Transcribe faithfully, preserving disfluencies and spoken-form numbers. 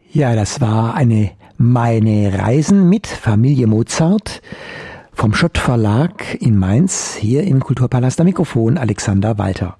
Ja, das war eine Meine Reisen mit Familie Mozart vom Schott Verlag in Mainz, hier im Kulturpalast. Am Mikrofon Alexander Walter.